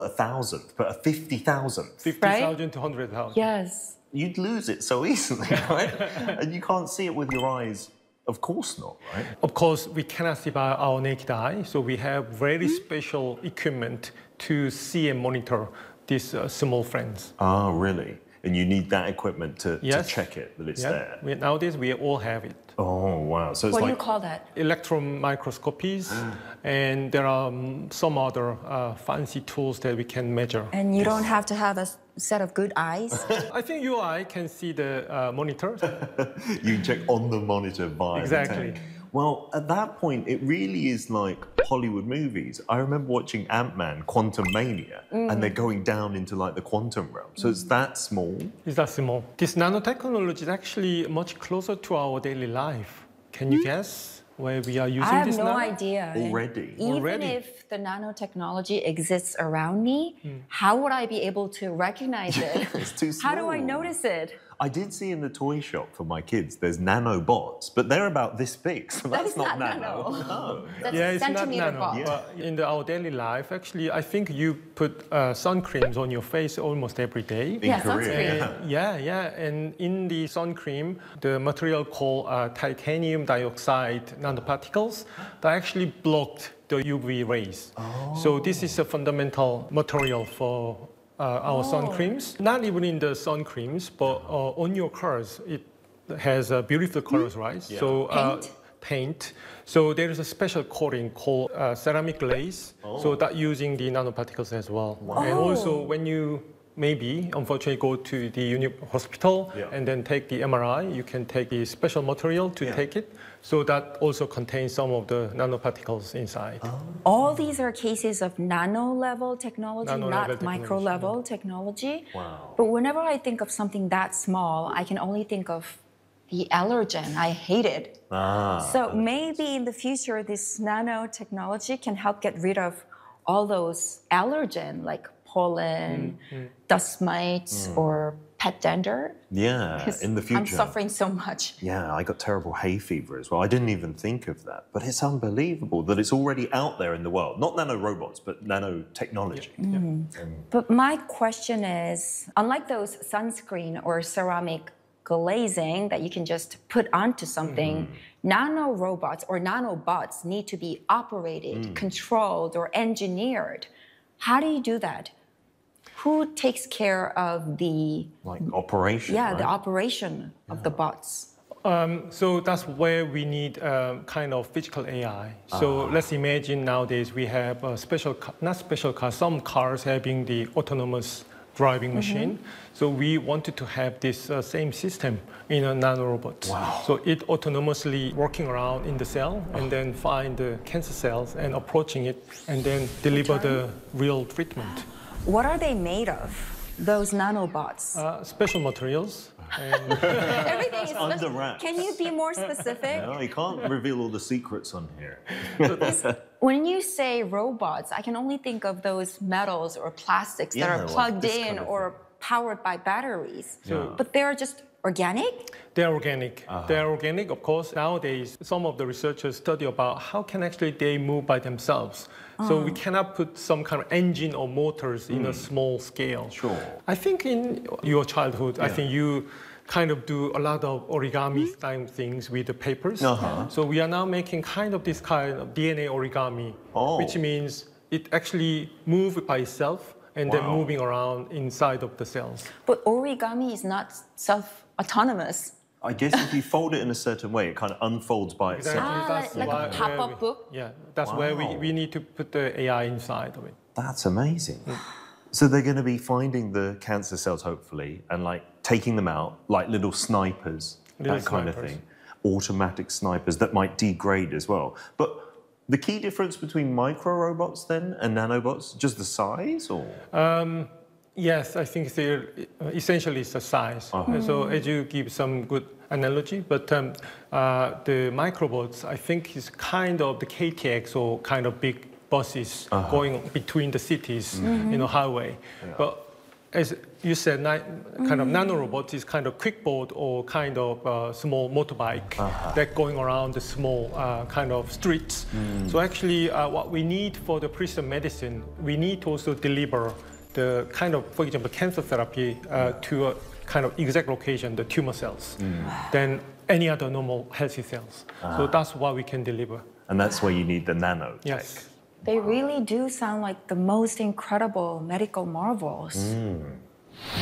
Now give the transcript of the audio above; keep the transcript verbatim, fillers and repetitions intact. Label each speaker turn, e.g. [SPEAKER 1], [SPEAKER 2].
[SPEAKER 1] a thousandth, but a fifty thousandth.
[SPEAKER 2] fifty thousand right? to one hundred thousand.
[SPEAKER 3] Yes.
[SPEAKER 1] You'd lose it so easily, right? And you can't see it with your eyes. Of course not, right?
[SPEAKER 2] Of course, we cannot see by our naked eye, so we have very mm-hmm. special equipment to see and monitor these uh, small frames.
[SPEAKER 1] Ah, really? And you need that equipment to,
[SPEAKER 2] yes.
[SPEAKER 1] to check it, that it's
[SPEAKER 2] yeah.
[SPEAKER 1] there?
[SPEAKER 2] We, nowadays, we all have it.
[SPEAKER 1] Oh, wow. So it's
[SPEAKER 3] what
[SPEAKER 1] like...
[SPEAKER 3] do you call that?
[SPEAKER 2] Electron microscopies, and there are um, some other uh, fancy tools that we can measure.
[SPEAKER 3] And you yes. don't have to have a set of good eyes?
[SPEAKER 2] I think your eye can see the uh, monitor.
[SPEAKER 1] You can check on the monitor via
[SPEAKER 2] exactly.
[SPEAKER 1] the tank. Well, at that point, it really is like Hollywood movies. I remember watching Ant-Man, Quantum Mania, mm. and they're going down into like the quantum realm. So mm. it's that small.
[SPEAKER 2] It's that small. This nanotechnology is actually much closer to our daily life. Can you mm. guess where we are using
[SPEAKER 3] I have
[SPEAKER 2] this
[SPEAKER 3] no
[SPEAKER 2] now?
[SPEAKER 3] idea.
[SPEAKER 1] Already?
[SPEAKER 3] Even
[SPEAKER 2] Already.
[SPEAKER 3] if the nanotechnology exists around me, mm. how would I be able to recognize it?
[SPEAKER 1] It's too small.
[SPEAKER 3] How do I notice it?
[SPEAKER 1] I did see in the toy shop for my kids, there's nanobots, but they're about this big, so that's
[SPEAKER 3] that
[SPEAKER 1] not,
[SPEAKER 3] not
[SPEAKER 1] nano.
[SPEAKER 3] nano.
[SPEAKER 2] No.
[SPEAKER 3] That's
[SPEAKER 2] yeah,
[SPEAKER 3] a
[SPEAKER 2] it's not nano.
[SPEAKER 3] bot.
[SPEAKER 1] Yeah.
[SPEAKER 2] But in the, our daily life, actually, I think you put uh, sun creams on your face almost every day.
[SPEAKER 1] In
[SPEAKER 3] yeah,
[SPEAKER 1] Korea.
[SPEAKER 3] sunscreen.
[SPEAKER 2] Yeah, yeah, and in the sun cream, the material called uh, titanium dioxide nanoparticles that actually blocked the U V rays.
[SPEAKER 1] Oh.
[SPEAKER 2] So this is a fundamental material for uh, our
[SPEAKER 3] oh.
[SPEAKER 2] sun creams. Not even in the sun creams, but uh, on your cars, it has uh, beautiful colors, mm. right?
[SPEAKER 1] Yeah.
[SPEAKER 2] So uh,
[SPEAKER 3] paint.
[SPEAKER 2] paint. So there is a special coating called uh, ceramic glaze.
[SPEAKER 1] Oh.
[SPEAKER 2] So that using the nanoparticles as well.
[SPEAKER 1] Wow.
[SPEAKER 2] And also when you maybe, unfortunately, go to the uni hospital
[SPEAKER 1] yeah.
[SPEAKER 2] and then take the M R I, you can take the special material to
[SPEAKER 1] yeah.
[SPEAKER 2] take it. So that also contains some of the nanoparticles inside.
[SPEAKER 1] Oh.
[SPEAKER 3] All these are cases of nano-level technology,
[SPEAKER 2] Nano
[SPEAKER 3] not
[SPEAKER 2] level
[SPEAKER 3] micro-level
[SPEAKER 2] technology.
[SPEAKER 3] technology.
[SPEAKER 1] Wow.
[SPEAKER 3] But whenever I think of something that small, I can only think of the allergen. I hate it.
[SPEAKER 1] Ah.
[SPEAKER 3] So maybe in the future, this nanotechnology can help get rid of all those allergen, like pollen, mm, mm. dust mites, mm. or pet dander.
[SPEAKER 1] Yeah, in the future.
[SPEAKER 3] I'm suffering so much.
[SPEAKER 1] Yeah, I got terrible hay fever as well. I didn't even think of that. But it's unbelievable that it's already out there in the world. Not nanorobots, but nanotechnology.
[SPEAKER 3] Yeah. Mm. Yeah. Um, but my question is, unlike those sunscreen or ceramic glazing that you can just put onto something, mm. nanorobots or nanobots need to be operated, mm. controlled, or engineered. How do you do that? Who takes care of the...
[SPEAKER 1] Like operation,
[SPEAKER 3] Yeah,
[SPEAKER 1] right?
[SPEAKER 3] the operation yeah. of the bots.
[SPEAKER 2] Um, so that's where we need um, kind of physical A I. So uh-huh. let's imagine nowadays we have a special, car, not special cars, some cars having the autonomous driving machine. Mm-hmm. So we wanted to have this uh, same system in a nanorobot.
[SPEAKER 1] Wow.
[SPEAKER 2] So it autonomously working around in the cell and then find the cancer cells and approaching it and then deliver the real treatment.
[SPEAKER 3] What are they made of, those nanobots?
[SPEAKER 2] Uh, special materials. And
[SPEAKER 3] Everything is
[SPEAKER 1] under wraps.
[SPEAKER 3] Can you be more specific?
[SPEAKER 1] No, you can't reveal all the secrets on here.
[SPEAKER 3] When you say robots, I can only think of those metals or plastics
[SPEAKER 1] yeah,
[SPEAKER 3] that are plugged
[SPEAKER 1] like
[SPEAKER 3] in
[SPEAKER 1] kind of
[SPEAKER 3] or powered by batteries.
[SPEAKER 1] Yeah.
[SPEAKER 3] But they're just organic?
[SPEAKER 2] They're organic.
[SPEAKER 1] Uh-huh.
[SPEAKER 2] They're organic, of course. Nowadays, some of the researchers study about how can actually they move by themselves. Uh-huh. So we cannot put some kind of engine or motors mm. in a small scale.
[SPEAKER 1] Sure.
[SPEAKER 2] I think in your childhood, yeah. I think you kind of do a lot of origami mm. style things with the papers.
[SPEAKER 1] Uh-huh.
[SPEAKER 2] So we are now making kind of this kind of D N A origami,
[SPEAKER 1] oh.
[SPEAKER 2] which means it actually moves by itself and wow. then moving around inside of the cells.
[SPEAKER 3] But origami is not self-autonomous.
[SPEAKER 1] I guess if you fold it in a certain way, it kind of unfolds by itself.
[SPEAKER 2] Exactly.
[SPEAKER 3] Ah,
[SPEAKER 2] that's
[SPEAKER 3] like
[SPEAKER 2] why,
[SPEAKER 3] a pop-up book?
[SPEAKER 2] Yeah, that's
[SPEAKER 1] wow.
[SPEAKER 2] where we, we need to put the A I inside of it.
[SPEAKER 1] That's amazing. Mm. So they're going to be finding the cancer cells, hopefully, and like taking them out, like little snipers,
[SPEAKER 2] little
[SPEAKER 1] that kind
[SPEAKER 2] snipers.
[SPEAKER 1] of thing. Automatic snipers that might degrade as well. But the key difference between micro robots then and nanobots, just the size, or?
[SPEAKER 2] Um, yes, I think they're essentially it's the size.
[SPEAKER 1] Uh-huh.
[SPEAKER 2] So as you give some good analogy, but um, uh, the microbots, I think is kind of the K T X or kind of big buses uh-huh. going between the cities mm-hmm. in a highway. Yeah. But as you said, ni- kind of nanorobot is kind of quick boat or kind of uh, small motorbike that going around the small uh, kind of streets. So actually, uh, what we need for the precision medicine, we need to also deliver the kind of, for example, cancer therapy uh, to a kind of exact location, the tumor cells, than any other normal healthy cells. So that's what we can deliver.
[SPEAKER 1] And that's where you need the nano.
[SPEAKER 2] Yes.
[SPEAKER 3] They really do sound like the most incredible medical marvels.